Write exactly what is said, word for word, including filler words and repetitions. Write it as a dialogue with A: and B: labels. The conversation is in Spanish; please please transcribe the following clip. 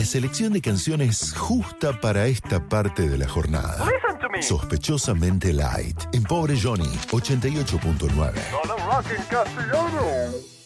A: la selección de canciones justa para esta parte de la jornada. Sospechosamente light, en Pobre Johnny, ochenta y ocho punto nueve.
B: Rock en castellano.